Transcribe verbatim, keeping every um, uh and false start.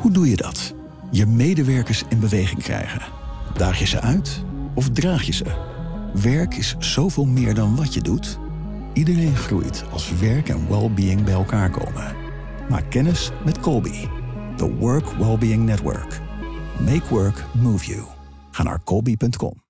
Hoe doe je dat? Je medewerkers in beweging krijgen. Daag je ze uit of draag je ze? Werk is zoveel meer dan wat je doet. Iedereen groeit als werk en well-being bij elkaar komen. Maak kennis met Colby, the Work Wellbeing Network. Make work move you. Ga naar colby punt com.